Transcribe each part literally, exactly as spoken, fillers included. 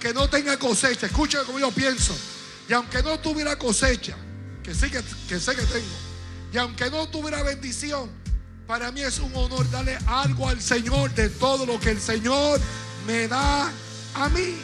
aunque no tenga cosecha, escuchen como yo pienso, y aunque no tuviera cosecha, que sí que, que sé que tengo, y aunque no tuviera bendición, para mí es un honor darle algo al Señor de todo lo que el Señor me da a mí.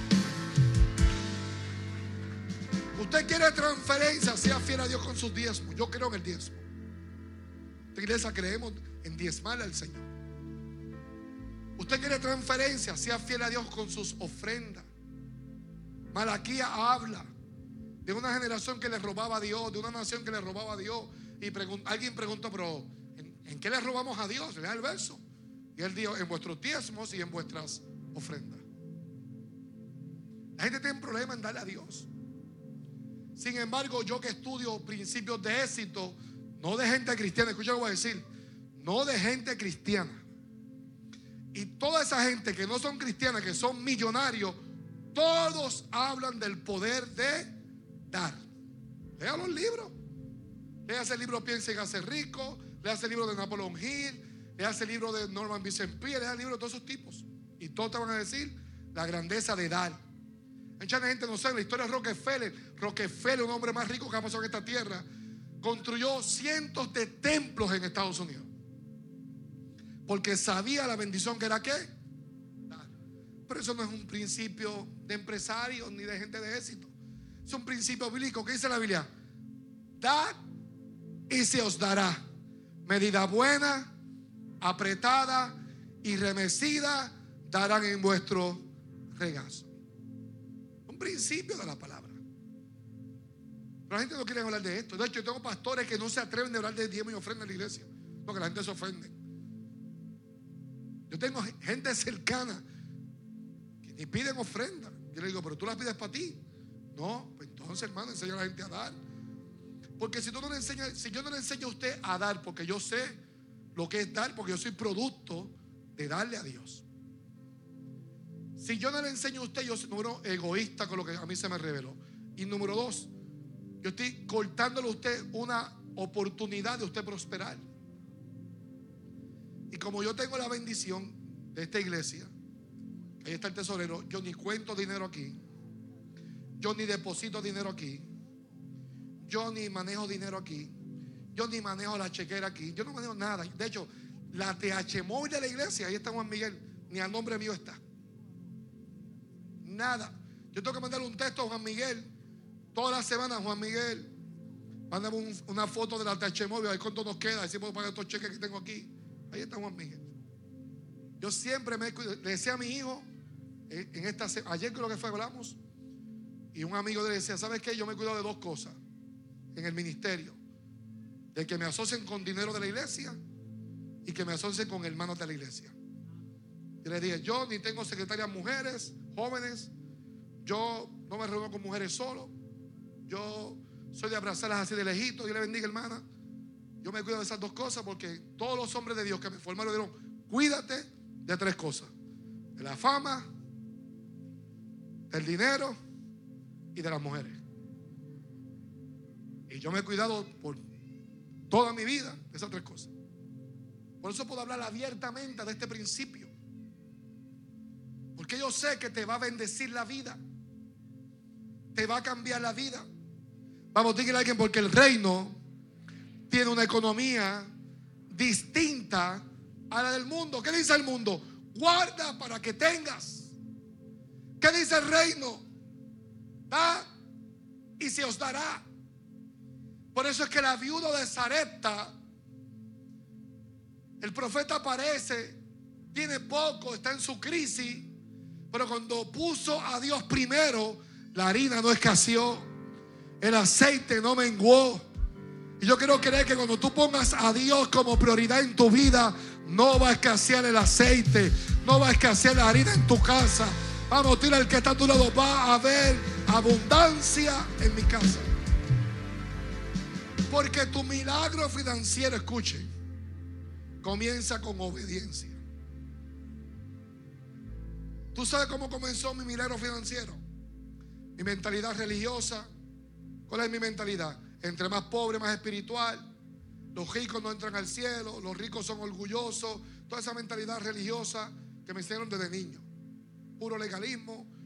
Usted quiere transferencia, sea fiel a Dios con sus diezmos. Yo creo en el diezmo. Esta iglesia creemos en diezmarle al Señor. Usted quiere transferencia, sea fiel a Dios con sus ofrendas. Malaquías habla de una generación que le robaba a Dios, de una nación que le robaba a Dios. Y pregun- alguien preguntó, pero ¿en, ¿en qué le robamos a Dios? Lea el verso. Y él dijo, en vuestros diezmos y en vuestras ofrendas. La gente tiene un problema en darle a Dios. Sin embargo, yo que estudio principios de éxito, no de gente cristiana, escucha lo que voy a decir, no de gente cristiana. Y toda esa gente que no son cristianas, que son millonarios, todos hablan del poder de dar. Lea los libros. Lea ese libro Piensa y Hágase Rico. Lea ese libro de Napoleon Hill. Lea ese libro de Norman Vincent Peale. Lea el libro de todos esos tipos. Y todos te van a decir la grandeza de dar. Mucha gente no sabe la historia de Rockefeller. Rockefeller, un hombre más rico que ha pasado en esta tierra, construyó cientos de templos en Estados Unidos. Porque sabía la bendición que era ¿qué? Dar. Pero eso no es un principio de empresarios ni de gente de éxito. Es un principio bíblico. ¿Qué dice la Biblia? Dad y se os dará. Medida buena, apretada y remecida darán en vuestro regazo. Un principio de la palabra. Pero la gente no quiere hablar de esto. De hecho, yo tengo pastores que no se atreven a hablar de diezmo y ofrenda en la iglesia, porque la gente se ofende. Yo tengo gente cercana que ni piden ofrenda. Yo le digo, pero tú las pides para ti. No, pues entonces, hermano, enseña a la gente a dar. Porque si tú no le enseñas, si yo no le enseño a usted a dar, porque yo sé lo que es dar, porque yo soy producto de darle a Dios. Si yo no le enseño a usted, yo soy número egoísta con lo que a mí se me reveló. Y número dos, yo estoy cortándole a usted una oportunidad de usted prosperar. Y como yo tengo la bendición de esta iglesia, ahí está el tesorero, yo ni cuento dinero aquí, yo ni deposito dinero aquí, yo ni manejo dinero aquí, yo ni manejo la chequera aquí, yo no manejo nada. De hecho, la T H móvil de la iglesia, ahí está Juan Miguel, ni al nombre mío está. Nada. Yo tengo que mandarle un texto a Juan Miguel todas las semanas. Juan Miguel, mándame un, una foto de la T H móvil, a ver cuánto nos queda, si puedo pagar estos cheques que tengo aquí. Ahí está Juan Miguel. Yo siempre me cuido. Le decía a mi hijo, en esta, ayer creo que fue, hablamos, y un amigo le decía, ¿sabes qué? Yo me cuido de dos cosas en el ministerio: de que me asocien con dinero de la iglesia y que me asocien con hermanos de la iglesia. Y le dije, yo ni tengo secretarias mujeres, jóvenes, yo no me reúno con mujeres solo, yo soy de abrazarlas así de lejito. Dios le bendiga, hermana. Yo me cuido de esas dos cosas porque todos los hombres de Dios que me formaron dijeron, cuídate de tres cosas: de la fama, del dinero y de las mujeres. Y yo me he cuidado por toda mi vida de esas tres cosas. Por eso puedo hablar abiertamente de este principio, porque yo sé que te va a bendecir la vida, te va a cambiar la vida. Vamos, dígale a alguien, porque el reino tiene una economía distinta a la del mundo. ¿Qué dice el mundo? Guarda para que tengas. ¿Qué dice el reino? Da y se os dará. Por eso es que la viuda de Sarepta, el profeta aparece, tiene poco, está en su crisis, pero cuando puso a Dios primero, la harina no escaseó, el aceite no menguó. Y yo quiero creer que cuando tú pongas a Dios como prioridad en tu vida, no va a escasear el aceite, no va a escasear la harina en tu casa. Vamos, tira el que está a tu lado, va a haber abundancia en mi casa. Porque tu milagro financiero, escuchen, comienza con obediencia. ¿Tú sabes cómo comenzó mi milagro financiero? Mi mentalidad religiosa. ¿Cuál es mi mentalidad? Entre más pobre, más espiritual. Los ricos no entran al cielo, los ricos son orgullosos. Toda esa mentalidad religiosa que me hicieron desde niño. Puro legalismo.